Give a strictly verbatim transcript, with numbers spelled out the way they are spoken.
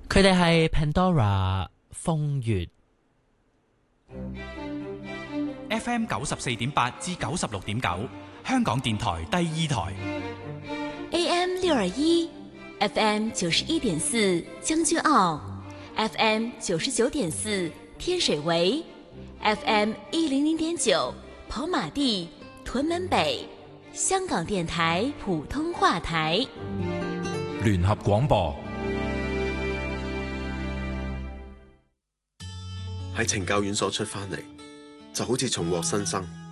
佢哋係 Pandora 風月 F M 九十四點八至九十六點九，香港電台第二台 A M 六二一，F M 九十一點四將軍澳，F M 九十九點四天水圍，F M 一零零點九跑馬地屯門北，香港電台普通話台聯合廣播。 喺懲教院所出返嚟，就好似重獲新生。